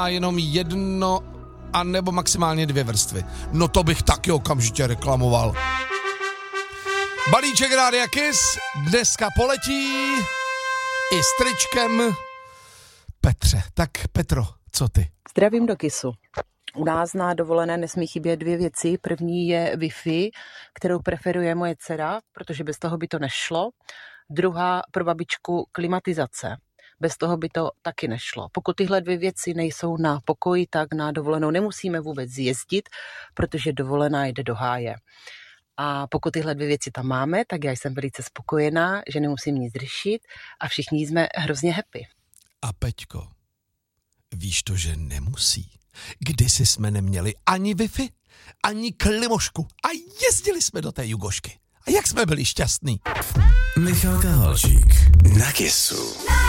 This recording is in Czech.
a jenom jedno a nebo maximálně 2 vrstvy. No to bych taky okamžitě reklamoval. Balíček Rádia Kiss dneska poletí i s tričkem Petře. Tak Petro, co ty? Zdravím do Kissu. U nás na dovolené nesmí chybět 2 věci. První je Wi-Fi, kterou preferuje moje dcera, protože bez toho by to nešlo. Druhá pro babičku klimatizace. Bez toho by to taky nešlo. Pokud tyhle 2 věci nejsou na pokoji, tak na dovolenou nemusíme vůbec jezdit, protože dovolená jde do háje. A pokud tyhle 2 věci tam máme, tak já jsem velice spokojená, že nemusím nic řešit a všichni jsme hrozně happy. A Peťko, víš to, že nemusí? Kdysi jsme neměli ani Wi-Fi, ani klimošku a jezdili jsme do té Jugošky. A jak jsme byli šťastní. Michal Halčík na Kissu.